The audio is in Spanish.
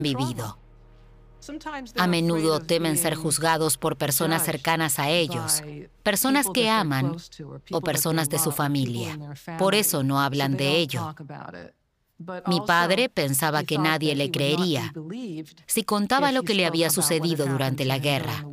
vivido. A menudo temen ser juzgados por personas cercanas a ellos, personas que aman o personas de su familia. Por eso no hablan de ello. Mi padre pensaba que nadie le creería si contaba lo que le había sucedido durante la guerra.